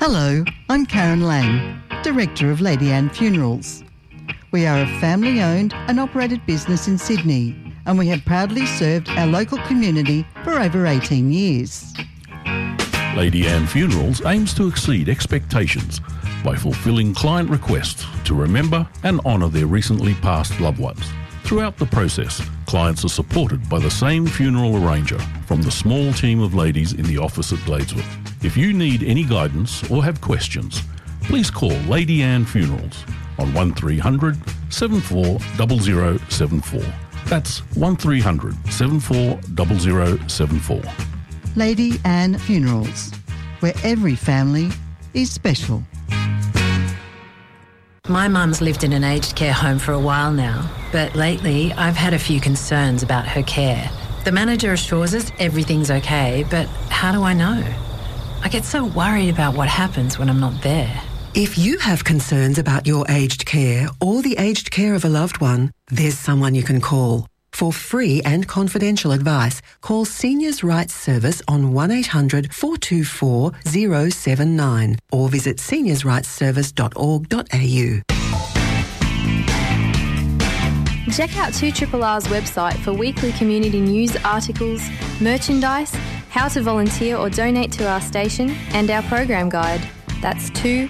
Hello, I'm Karen Lang, Director of Lady Anne Funerals. We are a family-owned and operated business in Sydney, and we have proudly served our local community for over 18 years. Lady Anne Funerals aims to exceed expectations by fulfilling client requests to remember and honour their recently passed loved ones. Throughout the process, clients are supported by the same funeral arranger from the small team of ladies in the office at Gladeswood. If you need any guidance or have questions, please call Lady Anne Funerals on 1300 740074. That's 1300 740074. Lady Anne Funerals, where every family is special. My mum's lived in an aged care home for a while now, but lately I've had a few concerns about her care. The manager assures us everything's okay, but how do I know? I get so worried about what happens when I'm not there. If you have concerns about your aged care or the aged care of a loved one, there's someone you can call. For free and confidential advice, call Seniors Rights Service on 1800 424 079 or visit seniorsrightsservice.org.au. Check out 2RRR's website for weekly community news articles, merchandise, how to volunteer or donate to our station, and our program guide. That's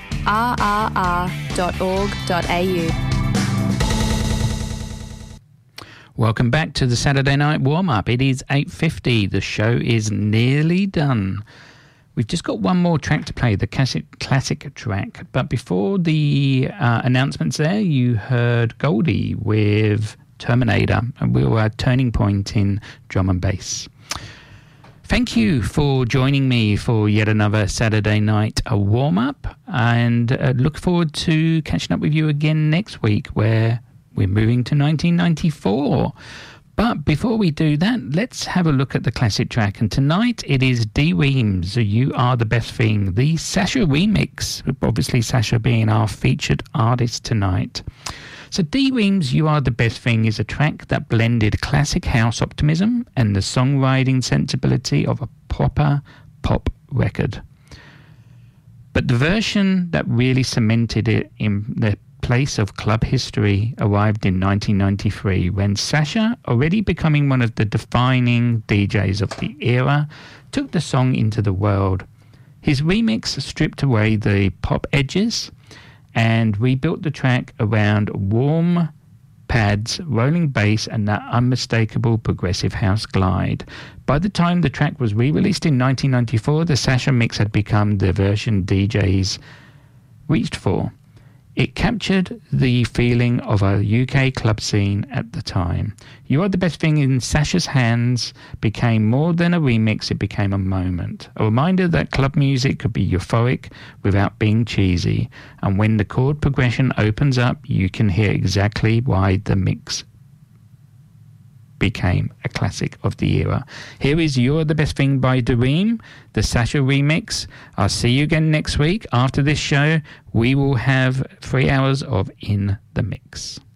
2rrr.org.au. Welcome back to the Saturday Night Warm-Up. It is 8:50. The show is nearly done. We've just got one more track to play, the classic track. But before the announcements there, you heard Goldie with Terminator, and we were at Turning Point in drum and bass. Thank you for joining me for yet another Saturday night warm-up, and look forward to catching up with you again next week, where we're moving to 1994. But before we do that, let's have a look at the classic track. And tonight it is Dee Weems, You Are the Best Thing, the Sasha remix, obviously Sasha being our featured artist tonight. So Dee Weems' You Are the Best Thing is a track that blended classic house optimism and the songwriting sensibility of a proper pop record. But the version that really cemented it in the place of club history arrived in 1993, when Sasha, already becoming one of the defining DJs of the era, took the song into the world. His remix stripped away the pop edges and rebuilt the track around warm pads, rolling bass, and that unmistakable progressive house glide. By the time the track was re-released in 1994, the Sasha mix had become the version DJs reached for. It captured the feeling of a UK club scene at the time. You Are the Best Thing in Sasha's hands became more than a remix, it became a moment. A reminder that club music could be euphoric without being cheesy. And when the chord progression opens up, you can hear exactly why the mix became a classic of the era. Here is You're the Best Thing by Dareem, the Sasha remix. I'll see you again next week. After this show, we will have 3 hours of In the Mix.